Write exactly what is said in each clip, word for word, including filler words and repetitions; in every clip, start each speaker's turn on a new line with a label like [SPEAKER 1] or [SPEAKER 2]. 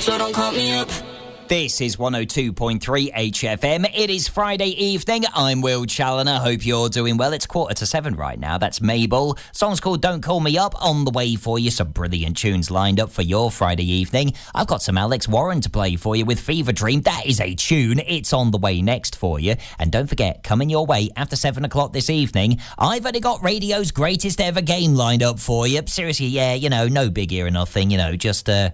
[SPEAKER 1] so don't call me up.
[SPEAKER 2] This is one oh two point three H F M. It is Friday evening. I'm Will Challoner. Hope you're doing well. It's quarter to seven right now. That's Mabel. Song's called Don't Call Me Up. On the way for you. Some brilliant tunes lined up for your Friday evening. I've got some Alex Warren to play for you with Fever Dream. That is a tune. It's on the way next for you. And don't forget, coming your way after seven o'clock this evening, I've only got radio's greatest ever game lined up for you. Seriously, yeah, you know, no biggie or nothing, you know, just, uh...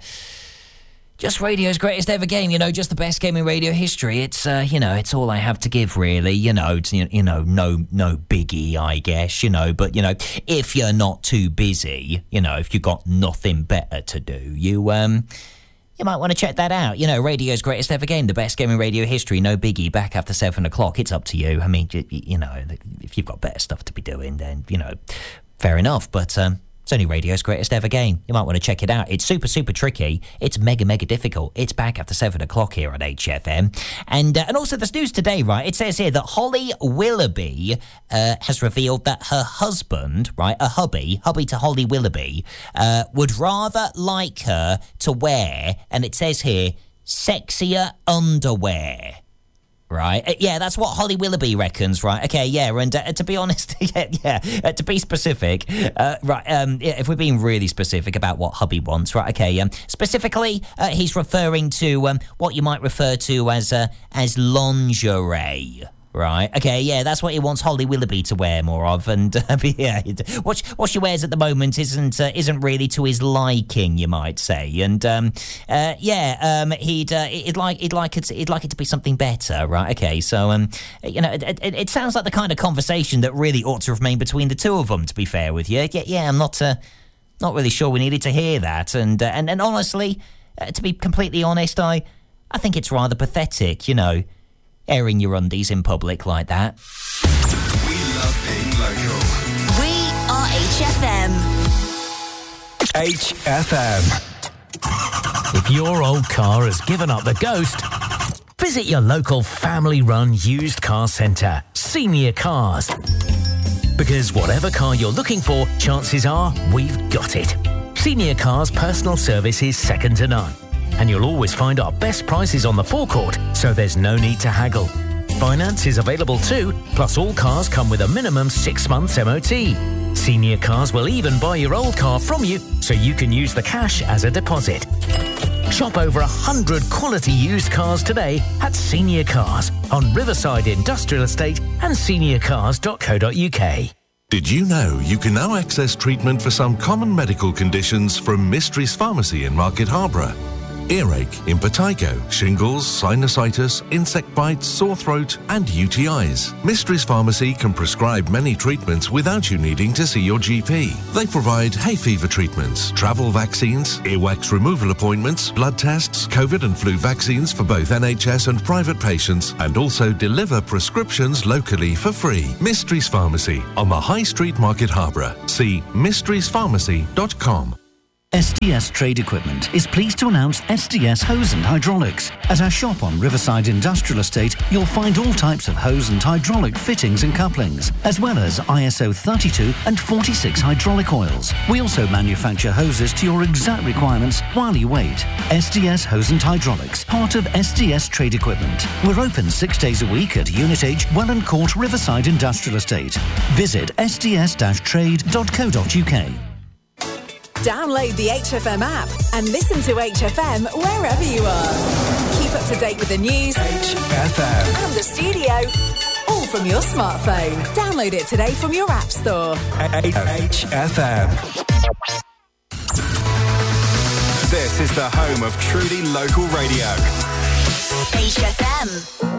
[SPEAKER 2] Just radio's greatest ever game, you know, just the best game in radio history. It's, uh, you know, it's all I have to give, really, you know, it's, you know, no no biggie, I guess, you know, but, you know, if you're not too busy, you know, if you've got nothing better to do, you, um... you might want to check that out. You know, radio's greatest ever game, the best game in radio history, no biggie, back after seven o'clock. It's up to you. I mean, you, you know, if you've got better stuff to be doing, then, you know, fair enough, but, um... it's only radio's greatest ever game. You might want to check it out. It's super, super tricky. It's mega, mega difficult. It's back after seven o'clock here on H F M. And uh, and also there's news today, right? It says here that Holly Willoughby uh, has revealed that her husband, right, a hubby, hubby to Holly Willoughby, uh, would rather like her to wear, and it says here, sexier underwear. Right, uh, yeah, that's what Holly Willoughby reckons, right? Okay, yeah, and uh, to be honest, yeah, yeah uh, to be specific, uh, right, um, yeah, if we're being really specific about what hubby wants, right, okay, um, specifically, uh, he's referring to um, what you might refer to as uh, as lingerie. Right, okay, yeah, that's what he wants Holly Willoughby to wear more of, and uh, yeah, what what she wears at the moment isn't uh, isn't really to his liking, you might say, and um, uh, yeah, um, he'd uh, he'd like he'd like it he'd like it to be something better, right? Okay, so um, you know, it, it, it sounds like the kind of conversation that really ought to remain between the two of them. To be fair with you, yeah, yeah, I'm not uh, not really sure we needed to hear that, and uh, and and honestly, uh, to be completely honest, I I think it's rather pathetic, you know. Airing your undies in public like that.
[SPEAKER 3] We love being local.
[SPEAKER 1] We are H F M.
[SPEAKER 3] H F M.
[SPEAKER 4] If your old car has given up the ghost, visit your local family-run used car centre, Senior Cars. Because whatever car you're looking for, chances are we've got it. Senior Cars' personal service is second to none. And you'll always find our best prices on the forecourt, so there's no need to haggle. Finance is available too, plus all cars come with a minimum six months M O T. Senior Cars will even buy your old car from you, so you can use the cash as a deposit. Shop over one hundred quality used cars today at Senior Cars on Riverside Industrial Estate and senior cars dot co dot uk.
[SPEAKER 5] Did you know you can now access treatment for some common medical conditions from Mysteries Pharmacy in Market Harborough? Earache, impetigo, shingles, sinusitis, insect bites, sore throat and U T Is. Mysteries Pharmacy can prescribe many treatments without you needing to see your G P. They provide hay fever treatments, travel vaccines, earwax removal appointments, blood tests, COVID and flu vaccines for both N H S and private patients, and also deliver prescriptions locally for free. Mysteries Pharmacy on the High Street, Market Harborough. See mysteries pharmacy dot com.
[SPEAKER 6] S D S Trade Equipment is pleased to announce S D S Hose and Hydraulics. At our shop on Riverside Industrial Estate, you'll find all types of hose and hydraulic fittings and couplings, as well as I S O thirty-two and forty-six hydraulic oils. We also manufacture hoses to your exact requirements while you wait. S D S Hose and Hydraulics, part of S D S Trade Equipment. We're open six days a week at Unit H, Welland Court, Riverside Industrial Estate. Visit s d s dash trade dot co dot u k.
[SPEAKER 7] Download the H F M app and listen to H F M wherever you are. Keep up to date with the news,
[SPEAKER 3] H F M,
[SPEAKER 7] and the studio, all from your smartphone. Download it today from your app store.
[SPEAKER 3] H F M. This is the home of truly local radio.
[SPEAKER 1] H F M.